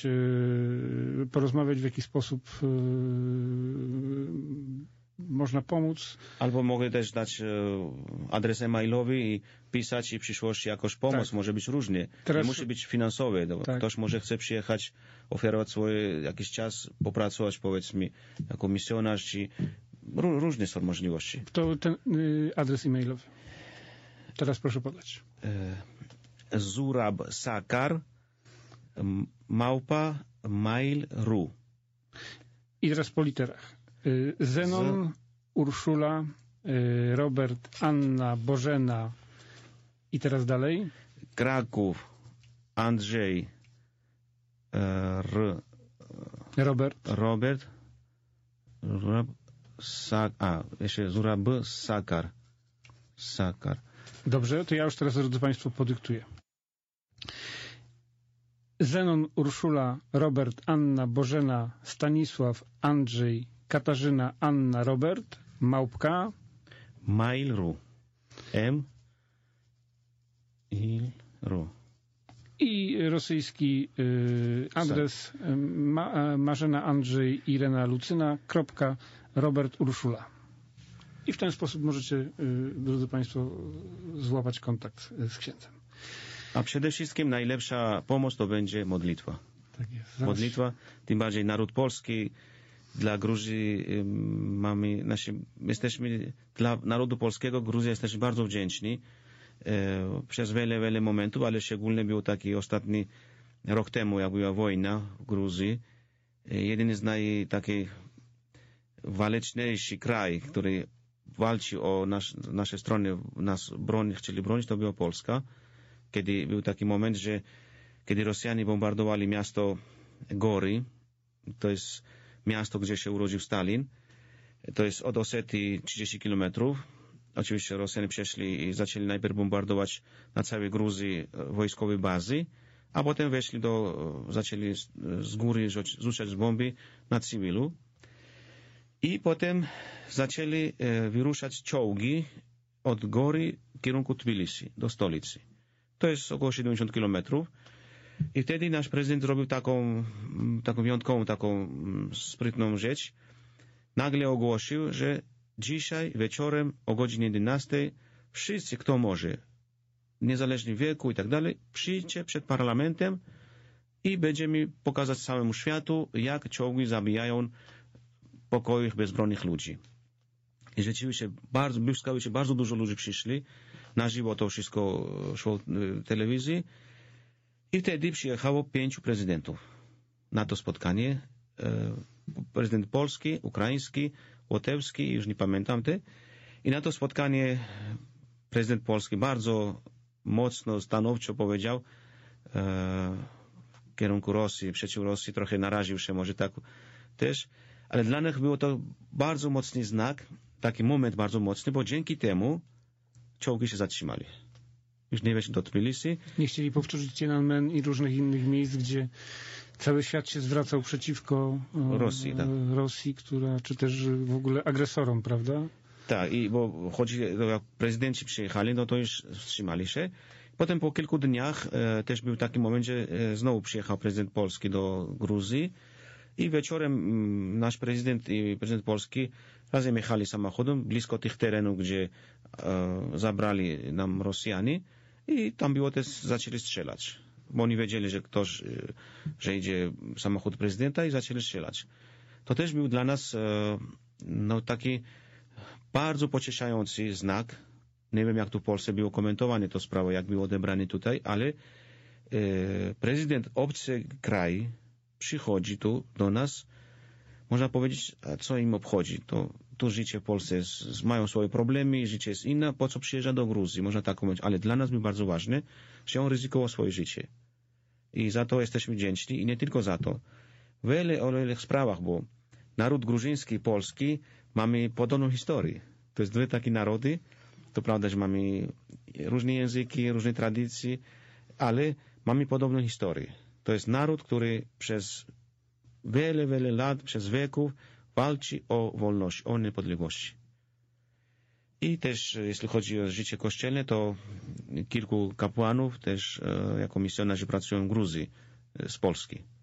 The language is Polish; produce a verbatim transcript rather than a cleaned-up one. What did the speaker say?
yy, porozmawiać, w jaki sposób yy, można pomóc. Albo mogę też dać e, adres e-mailowy i pisać i w przyszłości jakoś pomoc. Tak. Może być różnie. Teraz... Nie musi być finansowe. Tak. Ktoś może chce przyjechać, oferować swój jakiś czas, popracować, powiedzmy, jako misjonarz, czy ró różne są możliwości. To ten y, adres e-mailowy. Teraz proszę podać. E, Zurab Sakar małpa mail kropka ru. I teraz po literach. Y, Zenon, Z... Urszula, y, Robert, Anna, Bożena i teraz dalej. Kraków, Andrzej, R, Robert. Robert, Zurab, Sak, a, jeszcze Zurab Sakar. Sakar. Dobrze, to ja już teraz, drodzy Państwo, podyktuję. Zenon, Urszula, Robert, Anna, Bożena, Stanisław, Andrzej, Katarzyna, Anna, Robert, małpka mail kropka ru. M il ru. I rosyjski y, adres y, ma, Marzena, Andrzej, Irena, Lucyna, kropka, Robert, Urszula. I w ten sposób możecie, y, drodzy Państwo, złapać kontakt z księdzem. A przede wszystkim najlepsza pomoc to będzie modlitwa. Tak jest. Zaraz... Modlitwa, tym bardziej naród polski, dla Gruzji y, mamy, nasi, jesteśmy, dla narodu polskiego Gruzji jesteśmy bardzo wdzięczni y, przez wiele, wiele momentów, ale szczególnie był taki ostatni rok temu, jak była wojna w Gruzji. Y, jeden z naj, takich waleczniejszych kraj, który walczy o nasz, nasze strony, nas broń, chcieli bronić, to była Polska. Kiedy był taki moment, że kiedy Rosjanie bombardowali miasto Gory, to jest miasto, gdzie się urodził Stalin, to jest od Osetii trzydzieści kilometrów. Oczywiście Rosjanie przeszli i zaczęli najpierw bombardować na całej Gruzji wojskowe bazy, a potem weszli do, zaczęli z góry rzucać bomby na cywilu. I potem zaczęli wyruszać czołgi od Gory w kierunku Tbilisi, do stolicy. To jest około siedemdziesiąt kilometrów. I wtedy nasz prezydent zrobił taką, taką wyjątkową, taką sprytną rzecz. Nagle ogłosił, że dzisiaj wieczorem o godzinie jedenastej wszyscy, kto może, niezależnie wieku i tak dalej, przyjdźcie przed parlamentem i będziemy pokazać całemu światu, jak czołgi zabijają pokojowych, bezbronnych ludzi. I rzeczywiście bardzo, błyskawicznie bardzo dużo ludzi przyszli. Na żywo to wszystko szło w telewizji. I wtedy przyjechało pięciu prezydentów na to spotkanie. Prezydent polski, ukraiński, łotewski, już nie pamiętam te. I na to spotkanie prezydent polski bardzo mocno, stanowczo powiedział w kierunku Rosji, przeciw Rosji, trochę naraził się może tak też. Ale dla nich było to bardzo mocny znak, taki moment bardzo mocny, bo dzięki temu czołgi się zatrzymali. Już nie weszli do Tbilisi. Nie chcieli powtórzyć Tiananmen i różnych innych miejsc, gdzie cały świat się zwracał przeciwko Rosji, tak. Rosji, która, czy też w ogóle agresorom, prawda? Tak, i bo chodzi, jak prezydenci przyjechali, no to już wstrzymali się. Potem po kilku dniach e, też był taki moment, że e, znowu przyjechał prezydent Polski do Gruzji i wieczorem m, nasz prezydent i prezydent Polski razem jechali samochodem blisko tych terenów, gdzie e, zabrali nam Rosjanie i tam było też, zaczęli strzelać. Bo oni wiedzieli, że ktoś, e, że idzie samochód prezydenta i zaczęli strzelać. To też był dla nas e, no taki bardzo pocieszający znak. Nie wiem, jak tu w Polsce było komentowane to sprawa, jak było odebrane tutaj, ale e, prezydent obcy kraj przychodzi tu do nas, można powiedzieć, a co im obchodzi? To tu życie w Polsce jest, mają swoje problemy, życie jest inne, po co przyjeżdża do Gruzji? Można tak powiedzieć, ale dla nas był bardzo ważne, że on ryzykował swoje życie. I za to jesteśmy wdzięczni i nie tylko za to. W wiele, o wielu sprawach, bo naród gruziński i polski mamy podobną historię. To jest dwie takie narody, to prawda, że mamy różne języki, różne tradycje, ale mamy podobną historię. To jest naród, który przez wiele, wiele lat, przez wieków walczy o wolność, o niepodległość. I też, jeśli chodzi o życie kościelne, to kilku kapłanów też e, jako misjonarze pracują w Gruzji e, z Polski.